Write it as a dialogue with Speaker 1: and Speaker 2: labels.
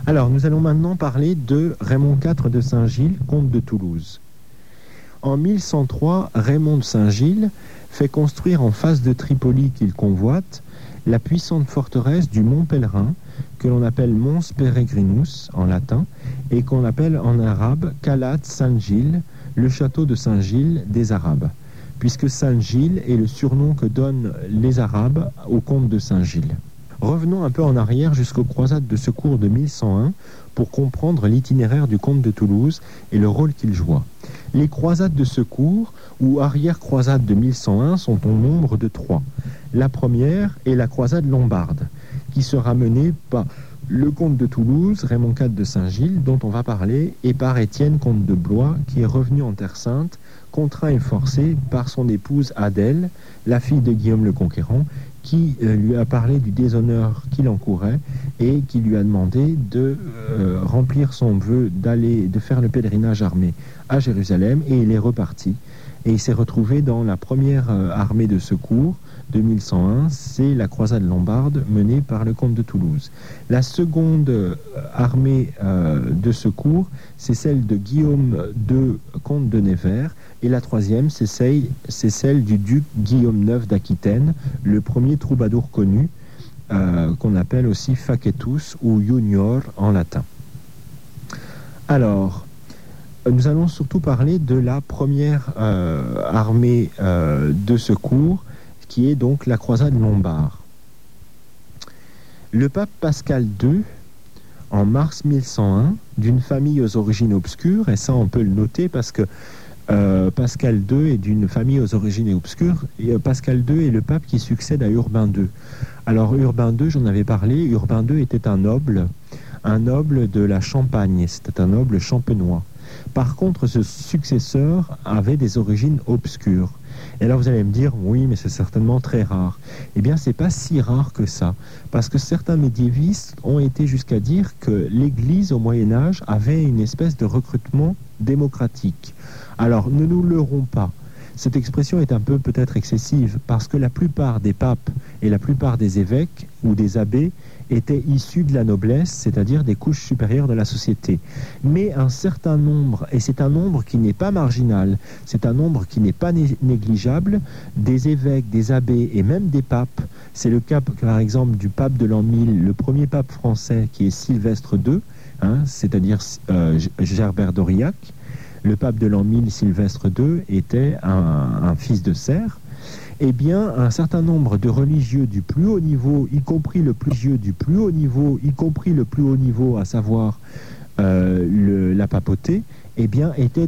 Speaker 1: Alors, nous allons maintenant parler de Raymond IV de Saint-Gilles, comte de Toulouse. En 1103, Raymond de Saint-Gilles fait construire en face de Tripoli qu'il convoite la puissante forteresse du Mont Pèlerin, que l'on appelle Mons Peregrinus en latin, et qu'on appelle en arabe Calat Saint-Gilles, le château de Saint-Gilles des Arabes, puisque Saint-Gilles est le surnom que donnent les Arabes au comte de Saint-Gilles. Revenons un peu en arrière jusqu'aux croisades de secours de 1101 pour comprendre l'itinéraire du comte de Toulouse et le rôle qu'il joua. Les croisades de secours ou arrière-croisades de 1101 sont au nombre de 3. La première est la croisade lombarde, qui sera menée par le comte de Toulouse, Raymond IV de Saint-Gilles, dont on va parler, et par Étienne, comte de Blois, qui est revenu en Terre Sainte, contraint et forcé par son épouse Adèle, la fille de Guillaume le Conquérant, qui lui a parlé du déshonneur qu'il encourait et qui lui a demandé de remplir son vœu de faire le pèlerinage armé à Jérusalem, et il est reparti. Et il s'est retrouvé dans la première armée de secours de 1101, c'est la croisade lombarde menée par le comte de Toulouse. La seconde armée de secours, c'est celle de Guillaume II, comte de Nevers, et la troisième, c'est celle du duc Guillaume IX d'Aquitaine, le premier troubadour connu, qu'on appelle aussi facetus ou junior en latin. Alors, nous allons surtout parler de la première armée de secours, qui est donc la croisade lombarde. Le pape Pascal II, en mars 1101, d'une famille aux origines obscures, et ça on peut le noter parce que Pascal II est d'une famille aux origines obscures, et Pascal II est le pape qui succède à Urbain II. Alors Urbain II, j'en avais parlé, Urbain II était un noble de la Champagne, c'était un noble champenois. Par contre, ce successeur avait des origines obscures. Et là, vous allez me dire, oui, mais c'est certainement très rare. Eh bien, c'est pas si rare que ça, parce que certains médiévistes ont été jusqu'à dire que l'Église, au Moyen-Âge, avait une espèce de recrutement démocratique. Alors, ne nous leurrons pas. Cette expression est un peu peut-être excessive, parce que la plupart des papes et la plupart des évêques ou des abbés étaient issus de la noblesse, c'est-à-dire des couches supérieures de la société. Mais un certain nombre, et c'est un nombre qui n'est pas marginal, c'est un nombre qui n'est pas négligeable, des évêques, des abbés et même des papes. C'est le cas, par exemple, du pape de l'an 1000, le premier pape français qui est Sylvestre II, c'est-à-dire Gerbert d'Aurillac. Le pape de l'an 1000, Sylvestre II, était un fils de serf. Eh bien, un certain nombre de religieux du plus haut niveau, y compris le plus religieux du plus haut niveau, y compris le plus haut niveau, à savoir la papauté, eh bien, étaient